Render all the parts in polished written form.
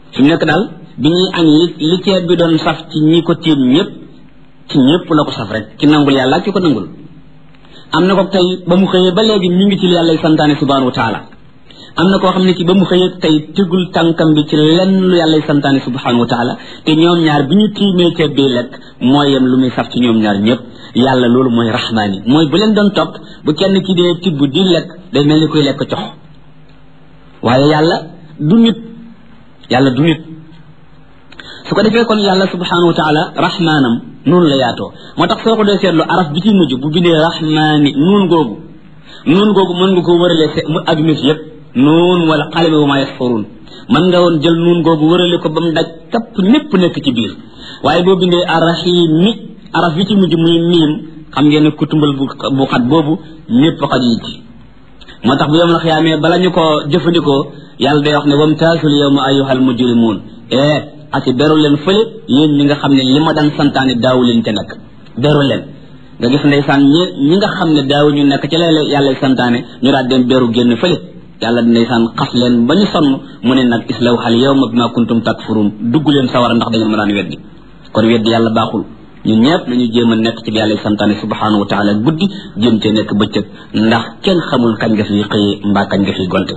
fi mu nekk daal bi ñuy añ li ceeb bi doon saf ci ñi ko tiim ñëpp ci ñëpp la ko saf rek ci nangul yàlla ak ci ko nangul am na ko tey ba mu xëyee ba léegi mi ngi ci yàlla santaane subhanahu wa taala am na koo xam ne ci ba mu xëyee tey tegul tànkam bi ci lenn lu yàlla santaane subhanahu wa taala te ñoom ñaar bi ñu tiimee ceeb bi lekk mooy yem lu muy saf ci ñoom ñaar ñëpp yàlla loolu mooy rahmaani mooy bu leen doon topp bu kenn ki dee tibb di lekk day mel ni koy lekk cox waaye yàlla du nit su ko defee kon yàlla subhanahu wa taala rahmaanam noonu la yaatoo moo tax soo ko dee seetlu araf bi ci mujj bu bindee rahmaani nuun googu mën nga ko wërale mu adduna si yëpp nuun wala qalami wa ma yasfurun mën nga woon jël nuun googu wërale ko ba mu daj kapp lépp nekk ci biir waaye boo bindee arrahimi araf bi ci mujj muy miim xam ngeen ne kutumbal bu xat boobu ñëpp xaj yi ci moo tax bu yom la xiyaamee bala ñu ko jëfandikoo yàlla day wax ne wamtaasul yawma ayyuhal mujrimuun asi beru leen fële yéen ñi nga xam ne li ma daan santaane daawu leen te nekk beru leen nga gis ndeysaan ñi nga xam ne daawu ñu nekk ci la yàlla santaane ñu daal dem beru génn fële yàlla ndeysaan xas leen ba ñu sonn mu ne nag islaw hal yawma bima kuntum takfurun dugg leen sawara ndax da ngeen ma daan weddi kon weddi yàlla baaxul ñun ñëpp nañu jéem a nekk ci yàlla santaane subhanahu wa taala guddi jéem cee nekk bëccëg ndax kenn xamul kañ nga fi xëyee mbaa kañ nga fi gonte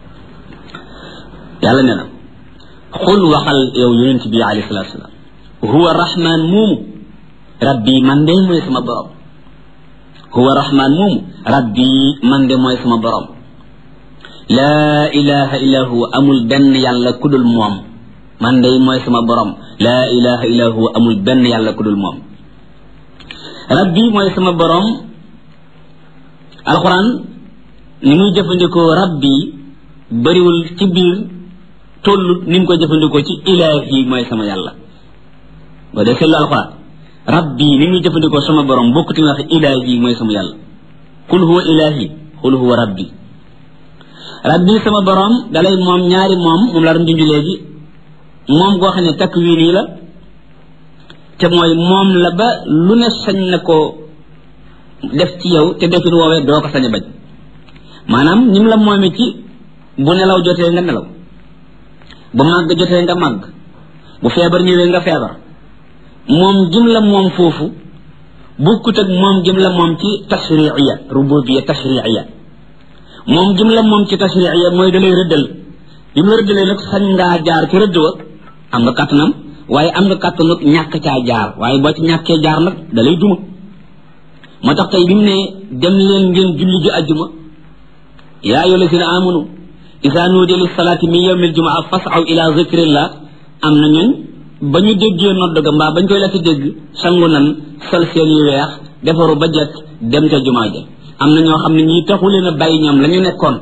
yàlla nee na xul waxal yow yonent bi alayhi salatu wasalaam huwa rahman moomu rabbi man de mooy sama borom huwa rahman moomu rabbi man de mooy sama borom laa ilaha illa huwa amul benn yàlla kudul moom man de mooy sama borom laa ilaha illa huwa amul benn yàlla kudul moom rabbi mooy sama borom alquran ni muy jëfandikoo rabbi bariwul ci biir tollut ni mu ko jëfandikoo ci ilaahi mooy sama yàlla ba dee seetlu alquran rabbi ni muy jëfandikoo sama borom bokkut ni wax ilaahi mooy sama yàlla qul huwa ilaahi qul huwa rabbi rabbi sama borom dalay moom ñaari moom la doon junj léegi moom goo xam ne takwini la te mooy moom la ba lu ne sañ na ko def ci yow te defin woowee doo ko sañ a bañ maanaam ñim la moome ci bu nelaw jotee nga nelaw bu màgg jotee nga màgg bu feebar ñëwee nga feebar moom jëm la moom foofu bokkut ak moom jëm la moom ci tashriiya rububiyya tashriiya moom jëm la moom ci tashriiya mooy dalay rëddal bi mu rëddalee nag sañ ngaa jaar ci rëdd wa am nga kàttanam waaye am nga kàttanam ñàkk caa jaar waaye boo ci ñàkkee jaar nag dalay duma moo tax tey bi mu ne dem leen ngeen julli ji ajjuma yaa ayyuhal lazina amanu isa nuudiya lis salaati min yawmil jumaa fas'aw ila zikrillah am na ñun ba ñu déggee nodd ga mbaa bañ koy la ci dégg sangu nan sol seen yu weex defaru ba jekk dem ca jumaa ja am na ñoo xam ne ñii taxu leen a bàyyi ñoom la ñu nekkoon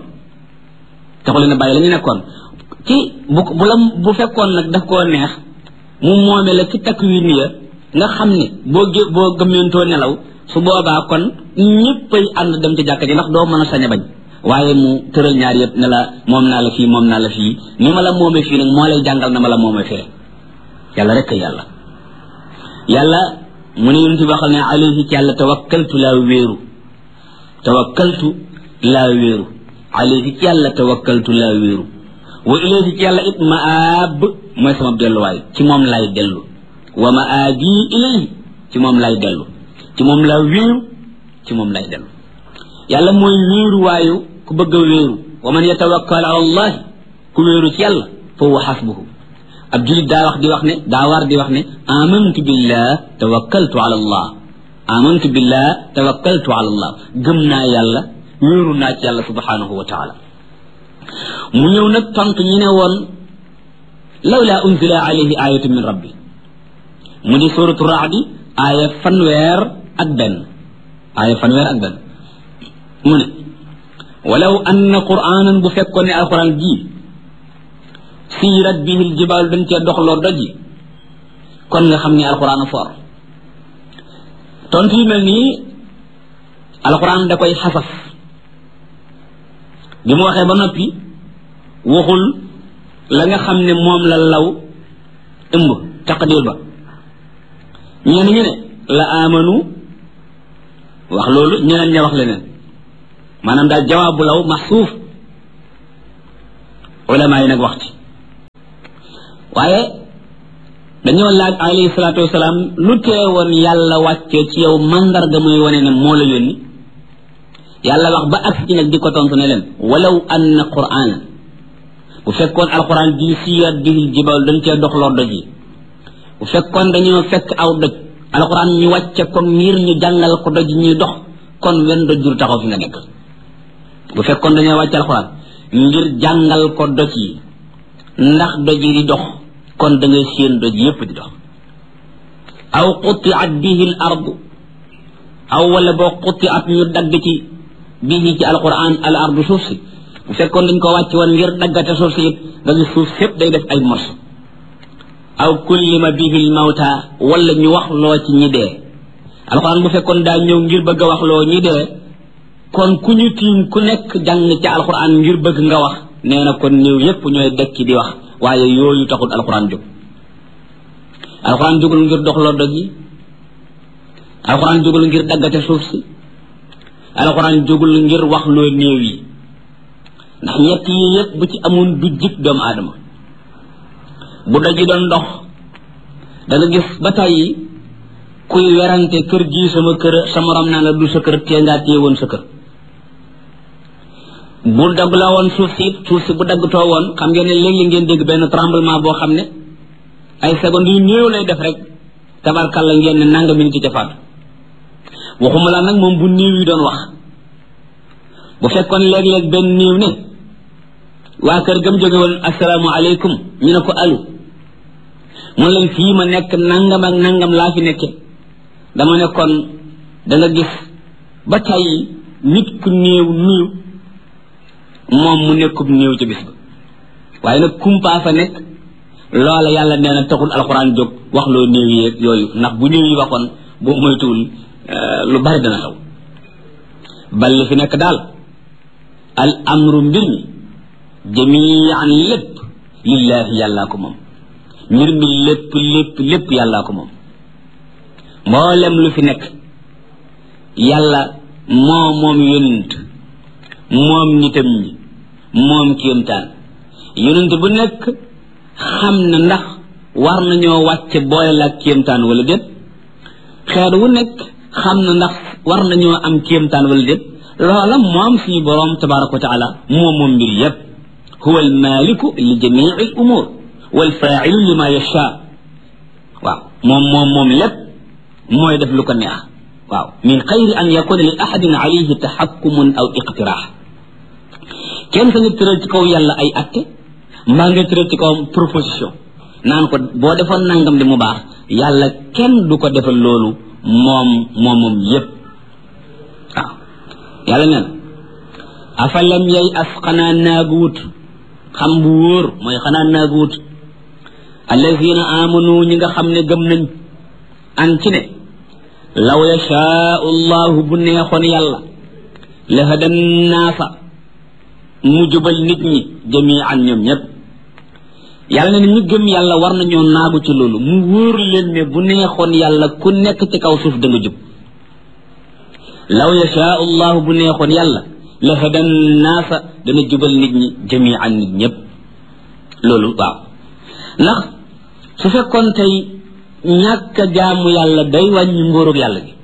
ci bu fekkoon nag daf koo neex mu moome la ci takwin ya nga xam ne boo gëmmentoo nelaw su boobaa kon ñëppay ànd dem ca jàkka ji ndax doo mën a sañ a bañ waaye mu tëral ñaar yëpp ne la moom naa la fii ni ma la moome fii nag moo lay jàngal na ma la moome fee yàlla rek yàlla mu ne yonent bi waxal ne alayhi ci yàlla tawakkaltu laa wéeru alayhi ci yàlla tawakkaltu laa wéeru wa ilayhi ci yàlla it maab mooy sama delluwaay ci moom lay dellu wa maabi ilayhi ci moom lay dellu ci moom laa wéeru ci moom lay dellu yàlla mooy wéeru waayu ku bëgg a wéeru wa man yatawakkal ala allah ku wéeru ci yàlla fa huwa xasbuhu ab julit daa war di wax ne amantu billah tawakkaltu ala allah gëm naa yàlla wéeru naa ci yàlla subhanahu wa taala mu ñëw nag tontu ñu ne woon lawla unzila alayhi ayatu min rabbi mu di suratu raadi aaya fanweer ak benn mu ne walaw anna qur'anan bu fekkoon ne alquran ji siirat bihi aljibaal dañ cee doxloo doj yi kon nga xam ne alquran for tontu yu mel nii alquran da koy xasaf bi mu waxee ba noppi waxul la nga xam ne moom la law ëmb taqdir ba ñenn ñu ne la amanu wax loolu ñeneen ña wax leneen maanaam daal jawaabu law maxsuuf ulama yi nag wax ci waaye dañoo laaj alayhi salaatu wasalaam lu teewoon yàlla wàccee ci yow mandarga muy wane ne moo la yónni yàlla wax ba ak ci nag di ko tontu ne leen walaw anna qur'an bu fekkoon alquran di siyat bihil jibal dañ cee doxloo doj yi bu fekkoon dañoo fekk aw doj alquran ñu wàcce ko ngir ñu jàngal ko doj ñuy dox kon wenn doj jur taxaw fi nga nekk bu fekkoon dañoo wàcce alquran ngir jàngal ko doj yi ndax doj yi di dox kon da ngay seen doj yépp di dox aw qutiat bihi al ard aw wala boo qutiat ñu dagg ci bihi ci alquran al ard suuf si bu fekkoon dañ ko wàcc woon ngir daggate suuf si it nga gis suuf sépp day def ay morso aw kullima bihi al mawta wala ñu wax loo ci ñi dee alquran bu fekkoon daa ñëw ngir bëgg a wax loo ñi dee kon ku ñu tiim ku nekk jàng ci alquran ngir bëgg nga wax nee na kon néew yépp ñooy dekki di wax waaye yooyu taxul alquran jóg alquran jógul ngir doxloo doj yi alquran jógul ngir daggate suuf si alquran jógul ngir wax loo néew yi ndax ñett yi yépp bu ci amoon du jik doomu aadama bu doj yi doon dox da nga gis ba tàyyi kuy werante kër gi sama kër sa morom naa la du sa kër tee ngaa téye woon sa kër bu dagg la woon suuf si bu daggtoo woon xam ngeen ne léeg-léeg ngeen dégg benn tremblement boo xam ne ay secondes yu néew lay def rek tabarkalla ngeen ne nanga minute ca faatu waxuma la nag moom bu néew yi doon wax bu fekkoon léeg-léeg benn néew ne waa kër gam jóge woon assalaamu aleykum ñu ne ko alu mun leen fii ma nekk nangam ak nangam laa fi nekke dama ne kon da nga gis ba tey nit ku néew néew moom mu nekkub néew ci bis ba waaye nag kumpaa fa nekk loola yàlla nee na taxul alxuraan jóg wax loo néew yeeg yooyu ndax bu néew yi waxoon boo moytuwul lu bari dana xew bal li fi nekk daal al amru mbir mi jamian lépp lillaahi yàllaa ko moom mbir mi lépp yàllaa ko moom mboolem lu fi nekk yàlla moom yonent moom nitam ñi moom kéemtaan yonent bu nekk xam na ndax war nañoo wàcce boole la kéemtaan wala déet xeet wu nekk xam na ndax war nañoo am kéemtaan wala déet loola moom suñu boroom tabaraka wa taala moom mbir yépp huwa almaliku li jamii al umur wal faa'ilu lima yasha waaw moom lépp mooy def lu ko neex waaw min xayri an yakuna li ahadin alayhi taxakkumun aw iqtiraax kenn sañu tëral ci kaw yàlla ay atte mbaa nga tëral ci kawam proposition naan ko boo defoon nangam de mu baax yàlla kenn du ko defal loolu moom yépp waaw yàlla nee na afalam yay as xanaa naaguwut xam bu wóor mooy xanaa naaguwut allazina amanu ñi nga xam ne gëm nañ an ci ne law yashaau llahu bu neexoon yàlla la hadan naasa mu jubal nit ñi jamian ñoom ñëpp yàlla ne ñu gëm yàlla war nañoo naagu ci loolu mu wóor leen ne bu neexoon yàlla ku nekk ci kaw suuf da nga jub law yashaau llahu bu neexoon yàlla la hadan naasa dana jubal nit ñi jamian nit ñëpp loolu waaw ndax su fekkoon tey ñàkk jaamu yàlla day wàññi ngóorug yàlla gi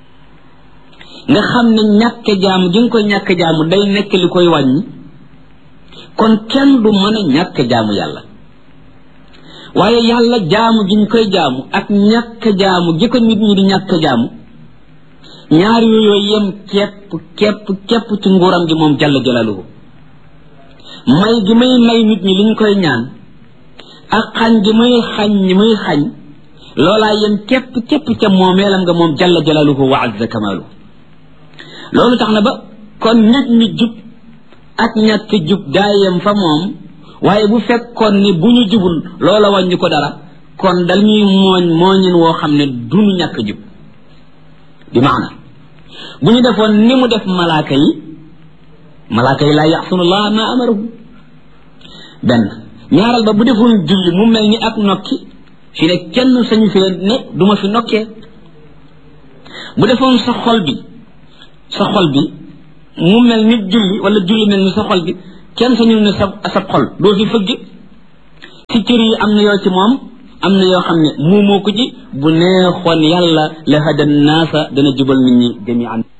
nga xam ne ñàkk jaamu gi nga koy ñàkk jaamu day nekk li koy wàññi kon kenn du mën a ñàkk jaamu yàlla waaye yàlla jaamu gi ñu koy jaamu ak ñàkk jaamu gi ko nit ñi di ñàkk jaamu ñaar yooyu yem képp ci nguuram gi moom jalla jalaaluhu may gi may nit ñi liñ koy ñaan ak xañ gi muy xañ loolaa yem képp ca moomeelam nga moom jalla jalaaluhu wa azza kamaaluhu loolu tax na ba kon nit ñi jub ak ñàkk jub daa yem fa moom waaye bu fekkoon ni bu ñu jubul loola wàññi ko dara kon dal ñuy mooñin woo xam ne duñu ñàkk jub bi maana bu ñu defoon ni mu def malaaka yi laa yaxsunullah ma amaruhu benn ñaaral ba bu defoon julli mu mel ni ak nokki fi ne kenn sañu fi ne duma fi nokkee bu defoon sa xol bi mu mel ni julli wala julli mel ni sa xol bi kenn sañu ne sa xol doo fi fëgg ci cër yi am na yoo ci moom am na yoo xam ne muumoo ko ci bu neexoon yàlla la hada naasa dana jubal nit ñi jami'an